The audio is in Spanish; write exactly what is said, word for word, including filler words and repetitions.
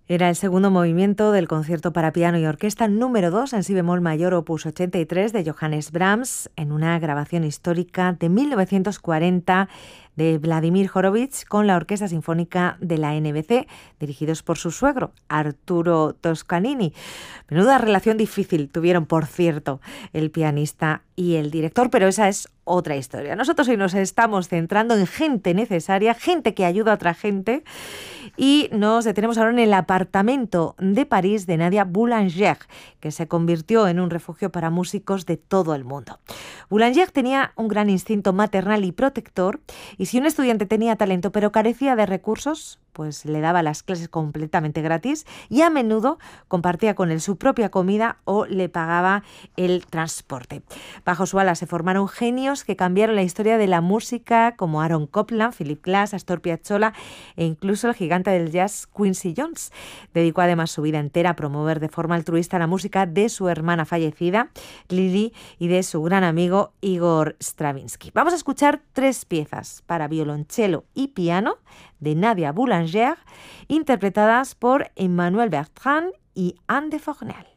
Era el segundo movimiento del concierto para piano y orquesta número dos en si bemol mayor opus ochenta y tres de Johannes Brahms, en una grabación histórica de mil novecientos cuarenta de Vladimir Horowitz con la Orquesta Sinfónica de la N B C, dirigidos por su suegro, Arturo Toscanini. Menuda relación difícil tuvieron, por cierto, el pianista y el director, pero esa es otra historia. Nosotros hoy nos estamos centrando en gente necesaria, gente que ayuda a otra gente, y nos detenemos ahora en el apartamento de París de Nadia Boulanger, que se convirtió en un refugio para músicos de todo el mundo. Boulanger tenía un gran instinto maternal y protector, y si un estudiante tenía talento pero carecía de recursos, pues le daba las clases completamente gratis y a menudo compartía con él su propia comida o le pagaba el transporte. Bajo su ala se formaron genios que cambiaron la historia de la música, como Aaron Copland, Philip Glass, Astor Piazzolla e incluso el gigante del jazz Quincy Jones. Dedicó además su vida entera a promover de forma altruista la música de su hermana fallecida, Lily, y de su gran amigo Igor Stravinsky. Vamos a escuchar tres piezas para violonchelo y piano de Nadia Boulanger, interpretadas por Emmanuel Bertrand y Anne de Fournel.